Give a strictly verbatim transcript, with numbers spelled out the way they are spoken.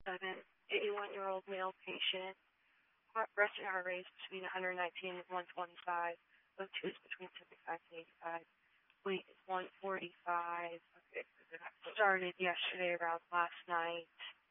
seven, eighty-one-year-old male patient. Heart, resting heart rate is between one nineteen and one twenty-five. O two is between seventy-five and eighty-five. Weight is one forty-five. Okay, so that started yesterday around last night.